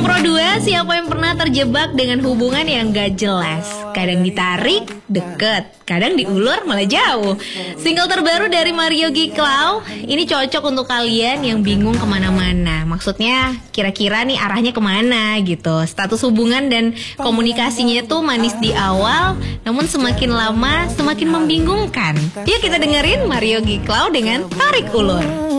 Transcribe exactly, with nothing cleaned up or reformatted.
Pro dua, siapa yang pernah terjebak dengan hubungan yang gak jelas? Kadang ditarik, deket, kadang diulur malah jauh. Single terbaru dari Mario Giclau, ini cocok untuk kalian yang bingung kemana-mana. Maksudnya kira-kira nih arahnya kemana gitu. Status hubungan dan komunikasinya tuh manis di awal, namun semakin lama semakin membingungkan. Yuk kita dengerin Mario Giclau dengan Tarik Ulur.